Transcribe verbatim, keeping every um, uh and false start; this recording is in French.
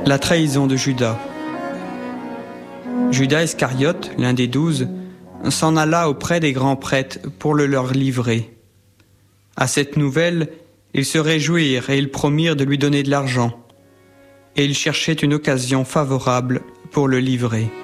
La trahison de Judas. Judas Iscariote, l'un des douze, s'en alla auprès des grands prêtres pour le leur livrer. À cette nouvelle, ils se réjouirent et ils promirent de lui donner de l'argent. Et ils cherchaient une occasion favorable pour le livrer.